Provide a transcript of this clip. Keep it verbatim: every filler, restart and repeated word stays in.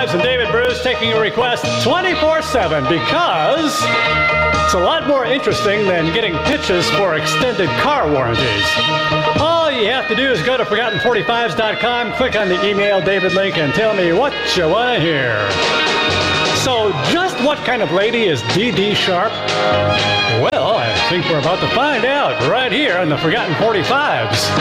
forty-fives and David Bruce taking a request twenty-four seven because it's a lot more interesting than getting pitches for extended car warranties. All you have to do is go to forgotten forty-fives dot com, click on the email David link, and tell me what you want to hear. So, just what kind of lady is Dee Dee Sharp? Well, I think we're about to find out right here on the Forgotten forty-fives.